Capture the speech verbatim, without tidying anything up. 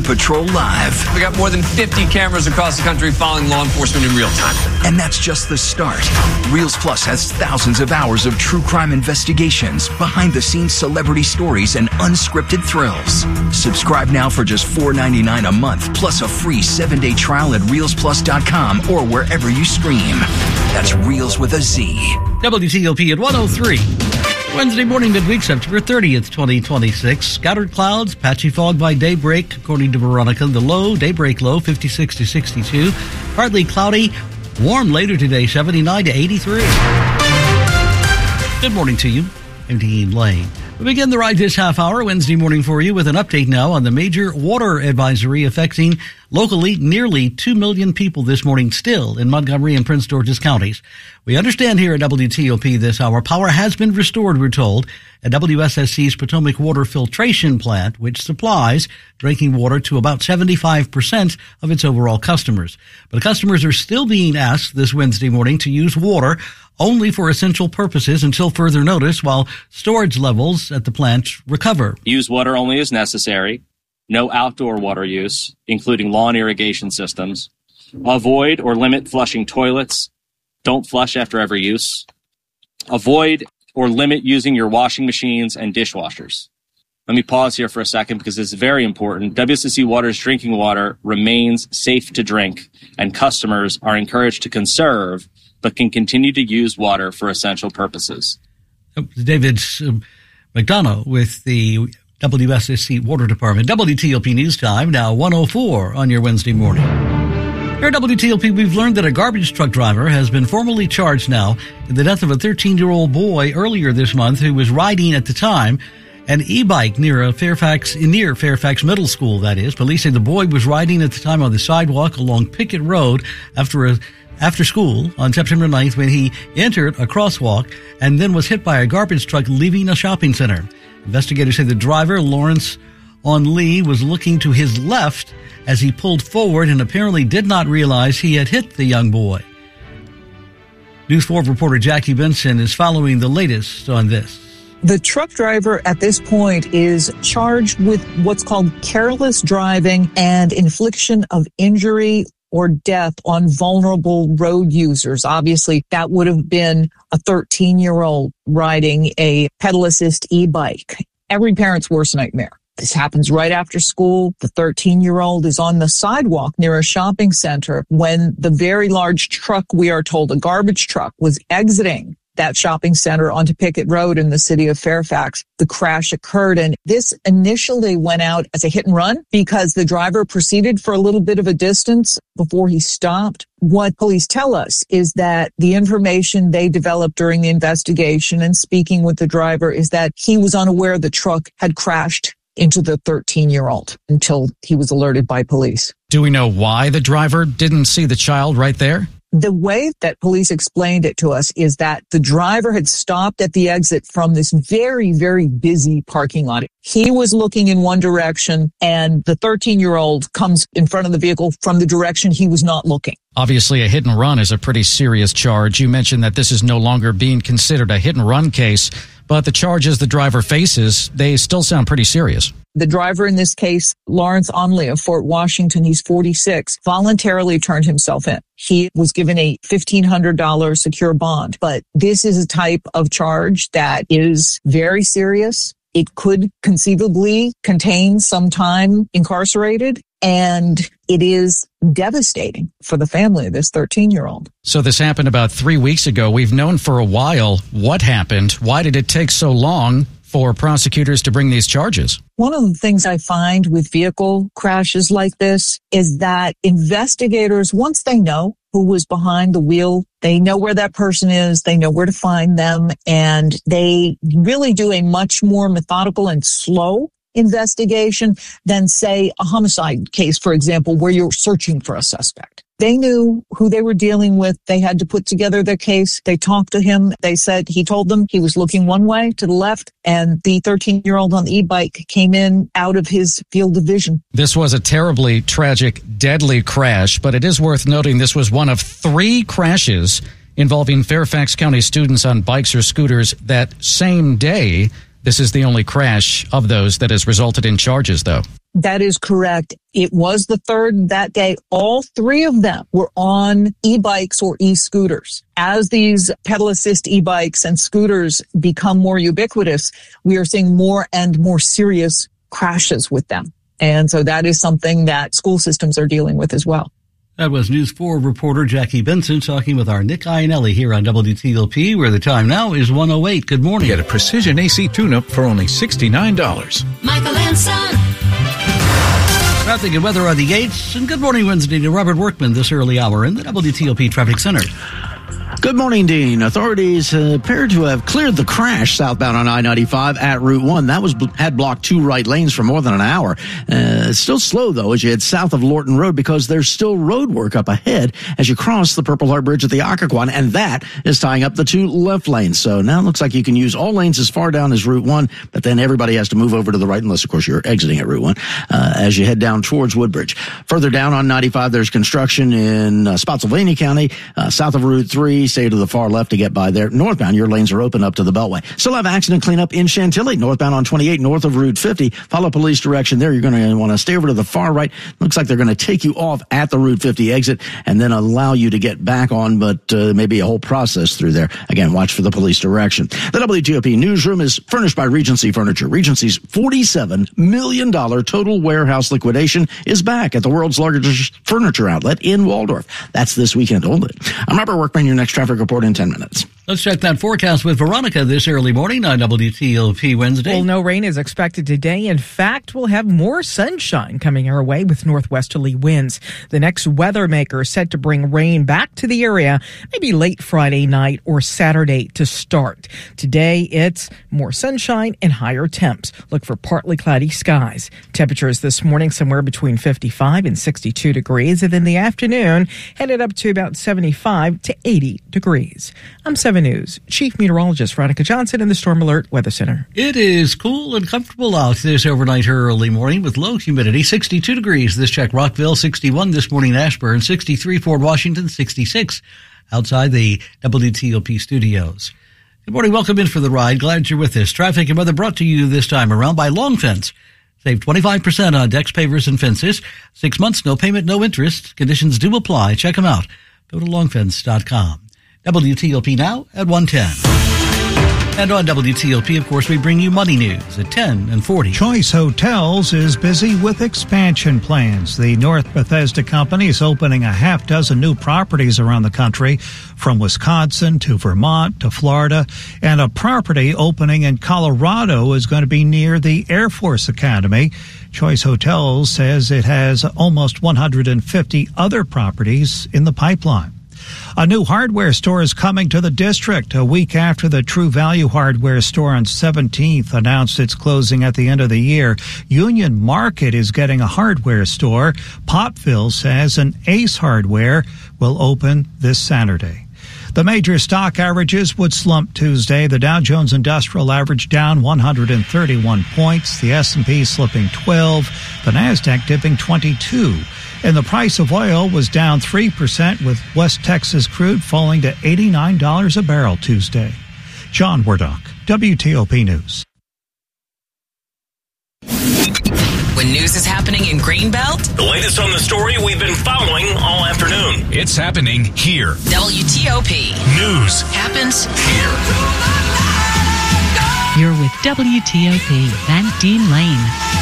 Patrol Live. We got more than fifty cameras across the country following law enforcement in real time. And that's just the start. Reels Plus has thousands of hours of true crime investigations, behind-the-scenes celebrity stories, and unscripted thrills. Subscribe now for just four dollars and ninety-nine cents a month, plus a free seven-day trial at reels plus dot com or wherever you stream. That's Reels with a Z. W T O P at one oh three. Wednesday morning, midweek, September thirtieth, twenty twenty-six. Scattered clouds, patchy fog by daybreak, according to Veronica. The low, daybreak low, fifty-six to sixty-two. Partly cloudy, warm later today, seventy-nine to eighty-three. Good morning to you. I'm Dean Lane. We begin the ride this half hour Wednesday morning for you with an update now on the major water advisory affecting locally nearly two million people this morning still in Montgomery and Prince George's counties. We understand here at W T O P this hour, power has been restored, we're told, at W S S C's Potomac Water Filtration Plant, which supplies drinking water to about seventy-five percent of its overall customers. But customers are still being asked this Wednesday morning to use water only for essential purposes until further notice while storage levels at the plant recover. Use water only as necessary. No outdoor water use, including lawn irrigation systems. Avoid or limit flushing toilets. Don't flush after every use. Avoid or limit using your washing machines and dishwashers. Let me pause here for a second because this is very important. W S S C Water's drinking water remains safe to drink, and customers are encouraged to conserve but can continue to use water for essential purposes. David um, McDonough with the W S S C Water Department. W T O P News Time, now one oh four on your Wednesday morning. Here at W T O P, we've learned that a garbage truck driver has been formally charged now in the death of a thirteen-year-old boy earlier this month who was riding at the time an e-bike near a Fairfax, near Fairfax Middle School, that is. Police say the boy was riding at the time on the sidewalk along Pickett Road after a after school on September ninth when he entered a crosswalk and then was hit by a garbage truck leaving a shopping center. Investigators say the driver, Lawrence on Lee, was looking to his left as he pulled forward and apparently did not realize he had hit the young boy. News four reporter Jackie Benson is following the latest on this. The truck driver at this point is charged with what's called careless driving and infliction of injury or death on vulnerable road users. Obviously, that would have been a thirteen-year-old riding a pedal assist e-bike. Every parent's worst nightmare. This happens right after school. The thirteen-year-old is on the sidewalk near a shopping center when the very large truck, we are told, a garbage truck, was exiting that shopping center onto Pickett Road in the city of Fairfax. The crash occurred, and this initially went out as a hit and run because the driver proceeded for a little bit of a distance before he stopped. What police tell us is that the information they developed during the investigation and speaking with the driver is that he was unaware the truck had crashed into the thirteen-year-old until he was alerted by police. Do we know why the driver didn't see the child right there? The way that police explained it to us is that the driver had stopped at the exit from this very, very busy parking lot. He was looking in one direction, and the thirteen-year-old comes in front of the vehicle from the direction he was not looking. Obviously, a hit and run is a pretty serious charge. You mentioned that this is no longer being considered a hit and run case, but the charges the driver faces, they still sound pretty serious. The driver in this case, Lawrence Onley of Fort Washington, he's forty-six, voluntarily turned himself in. He was given a fifteen hundred dollars secure bond, but this is a type of charge that is very serious. It could conceivably contain some time incarcerated, and it is devastating for the family of this thirteen-year-old. So this happened about three weeks ago. We've known for a while what happened. Why did it take so long for prosecutors to bring these charges? One of the things I find with vehicle crashes like this is that investigators, once they know who was behind the wheel, they know where that person is, they know where to find them, and they really do a much more methodical and slow investigation than, say, a homicide case, for example, where you're searching for a suspect. They knew who they were dealing with. They had to put together their case. They talked to him. They said he told them he was looking one way to the left, and the thirteen-year-old on the e-bike came in out of his field of vision. This was a terribly tragic, deadly crash, but it is worth noting this was one of three crashes involving Fairfax County students on bikes or scooters that same day. This is the only crash of those that has resulted in charges, though. That is correct. It was the third that day. All three of them were on e-bikes or e-scooters. As these pedal assist e-bikes and scooters become more ubiquitous, we are seeing more and more serious crashes with them. And so that is something that school systems are dealing with as well. That was News four reporter Jackie Benson talking with our Nick Iannelli here on W T L P, where the time now is one oh eight. Good morning. Get a precision A C tune-up for only sixty-nine dollars. Michael and Son. Traffic and weather on the eights. And good morning Wednesday to Robert Workman this early hour in the W T L P Traffic Center. Good morning, Dean. Authorities uh, appear to have cleared the crash southbound on I ninety-five at Route one. That was had blocked two right lanes for more than an hour. Uh, it's still slow, though, as you head south of Lorton Road because there's still road work up ahead as you cross the Purple Heart Bridge at the Occoquan, and that is tying up the two left lanes. So now it looks like you can use all lanes as far down as Route one, but then everybody has to move over to the right, unless, of course, you're exiting at Route one, uh, as you head down towards Woodbridge. Further down on ninety-five, there's construction in uh, Spotsylvania County, uh, south of Route three. Stay to the far left to get by there. Northbound, your lanes are open up to the Beltway. Still have accident cleanup in Chantilly, northbound on twenty-eight, north of Route fifty. Follow police direction there. You're going to want to stay over to the far right. Looks like they're going to take you off at the Route fifty exit and then allow you to get back on, but uh, maybe a whole process through there. Again, watch for the police direction. The W T O P newsroom is furnished by Regency Furniture. Regency's forty-seven million dollars total warehouse liquidation is back at the world's largest furniture outlet in Waldorf. That's this weekend only. I'm Robert Workman, your next traffic report in ten minutes. Let's check that forecast with Veronica this early morning on W T L P Wednesday. Well, no rain is expected today. In fact, we'll have more sunshine coming our way with northwesterly winds. The next weather maker is set to bring rain back to the area maybe late Friday night or Saturday to start. Today, it's more sunshine and higher temps. Look for partly cloudy skies. Temperatures this morning somewhere between fifty-five and sixty-two degrees, and in the afternoon, headed up to about seventy-five to eighty degrees. I'm seven News Chief Meteorologist Veronica Johnson in the Storm Alert Weather Center. It is cool and comfortable out this overnight early morning with low humidity, sixty-two degrees. This check Rockville, sixty-one this morning, Ashburn, sixty-three Fort Washington, sixty-six outside the W T O P studios. Good morning. Welcome in for the ride. Glad you're with us. Traffic and weather brought to you this time around by Long Fence. Save twenty-five percent on decks, pavers, and fences. Six months, no payment, no interest. Conditions do apply. Check them out. Go to long fence dot com. W T L P now at one ten. And on W T L P, of course, we bring you money news at ten and forty. Choice Hotels is busy with expansion plans. The North Bethesda Company is opening a half dozen new properties around the country, from Wisconsin to Vermont to Florida. And a property opening in Colorado is going to be near the Air Force Academy. Choice Hotels says it has almost one hundred fifty other properties in the pipeline. A new hardware store is coming to the district a week after the True Value hardware store on seventeenth announced it's closing at the end of the year. Union Market is getting a hardware store. Pottville says an Ace Hardware will open this Saturday. The major stock averages would slump Tuesday. The Dow Jones Industrial Average down one hundred thirty-one points. The S and P slipping twelve. The Nasdaq dipping twenty-two. And the price of oil was down three percent, with West Texas crude falling to eighty-nine dollars a barrel Tuesday. John Wardock, W T O P News. When news is happening in Greenbelt, the latest on the story we've been following all afternoon. It's happening here. W T O P News happens here. You're with W T O P and Dean Lane.